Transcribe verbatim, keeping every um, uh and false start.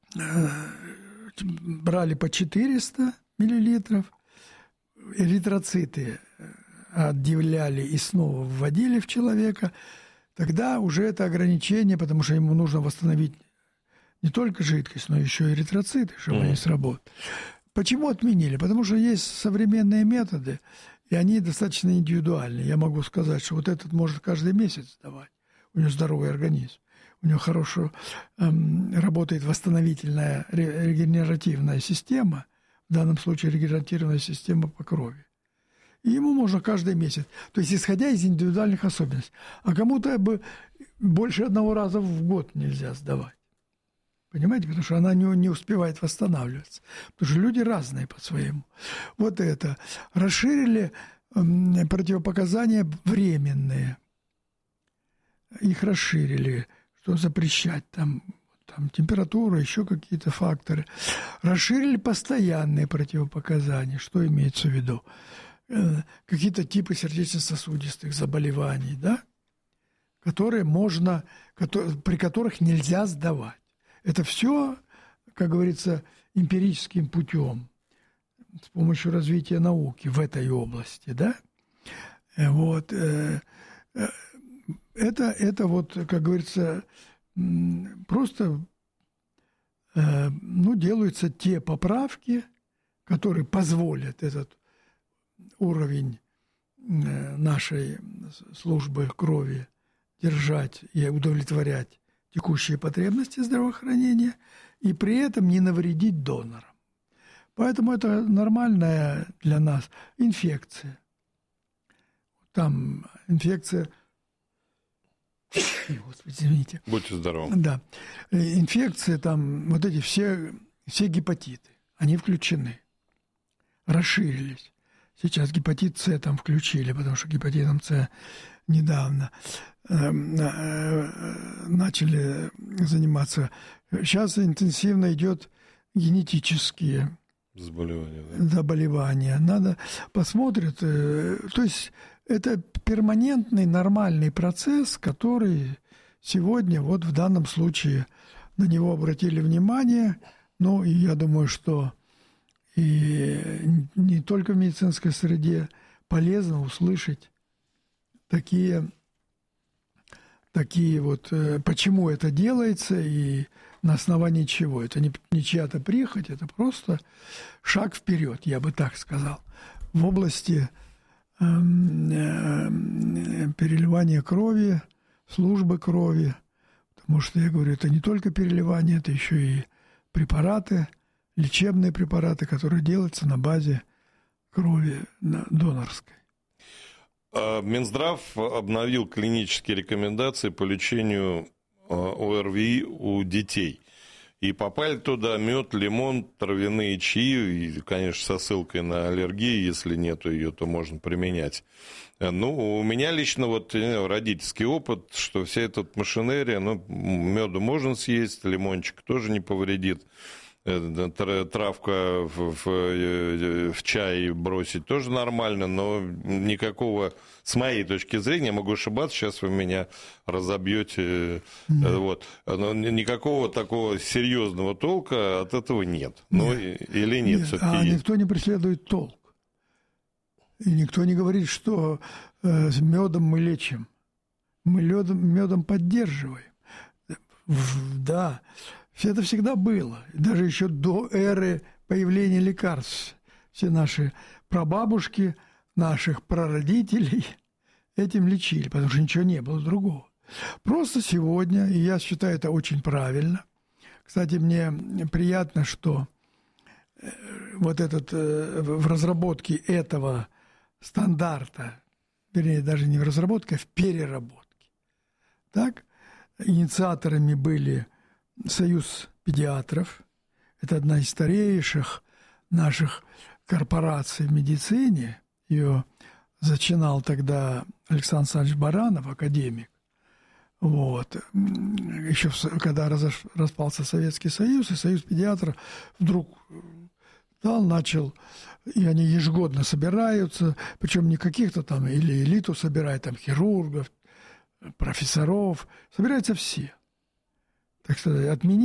брали по четыреста миллилитров, эритроциты отделяли и снова вводили в человека, тогда уже это ограничение, потому что ему нужно восстановить не только жидкость, но еще и эритроциты, чтобы mm. они сработали. Почему отменили? Потому что есть современные методы, и они достаточно индивидуальны. Я могу сказать, что вот этот может каждый месяц давать. У него здоровый организм. У него хорошо эм, работает восстановительная регенеративная система, в данном случае регенеративная система по крови. И ему можно каждый месяц. То есть, исходя из индивидуальных особенностей. А кому-то бы больше одного раза в год нельзя сдавать. Понимаете? Потому что она не, не успевает восстанавливаться. Потому что люди разные по-своему. Вот это. Расширили эм, противопоказания временные. Их расширили. Что запрещать там, там температура, еще какие-то факторы. Расширили постоянные противопоказания. Что имеется в виду? Э, какие-то типы сердечно-сосудистых заболеваний, да? Которые можно, которые, при которых нельзя сдавать. Это все, как говорится, эмпирическим путем, с помощью развития науки в этой области, да? Вот. Э, э, Это, это вот, как говорится, просто э, ну, делаются те поправки, которые позволят этот уровень э, нашей службы крови держать и удовлетворять текущие потребности здравоохранения и при этом не навредить донорам. Поэтому это нормальная для нас инфекция. Там инфекция... Господи, извините. Будьте здоровы. Да. Инфекции, там, вот эти все, все гепатиты, они включены, расширились. Сейчас гепатит С там включили, потому что гепатитом С недавно э, э, начали заниматься. Сейчас интенсивно идет генетические заболевания. Да? заболевания. Надо посмотреть. Э, то есть это перманентный, нормальный процесс, который сегодня, вот в данном случае, на него обратили внимание. Ну, и я думаю, что и не только в медицинской среде полезно услышать такие, такие вот, почему это делается и на основании чего. Это не, не чья-то прихоть, это просто шаг вперед, я бы так сказал, в области переливания крови, службы крови, потому что, я говорю, это не только переливание, это еще и препараты, лечебные препараты, которые делаются на базе крови донорской. Минздрав обновил клинические рекомендации по лечению ОРВИ у детей. И попали туда мед, лимон, травяные чаи, и, конечно, со ссылкой на аллергию, если нету ее, то можно применять. Ну, у меня лично вот родительский опыт, что вся эта машинерия, ну, меду можно съесть, лимончик тоже не повредит, травка в, в, в чай бросить тоже нормально, но никакого, с моей точки зрения, я могу ошибаться, сейчас вы меня разобьете, mm. вот, но никакого такого серьезного толка от этого нет. Ну, нет. Или нет, нет. все-таки а есть. Никто не преследует толк. И никто не говорит, что э, с медом мы лечим. Мы медом, медом поддерживаем. Да. Это всегда было. Даже еще до эры появления лекарств. Все наши прабабушки, наших прародителей этим лечили, потому что ничего не было другого. Просто сегодня, и я считаю это очень правильно. Кстати, мне приятно, что вот этот, в разработке этого стандарта, вернее, даже не в разработке, а в переработке, так, инициаторами были Союз педиатров, это одна из старейших наших корпораций в медицине. Ее зачинал тогда Александр Александрович Баранов, академик. Вот. Еще когда разош... распался Советский Союз, и Союз педиатров вдруг дал, начал, и они ежегодно собираются, причем не каких-то там, или элиту собирают, там хирургов, профессоров, собираются все. Так что отменить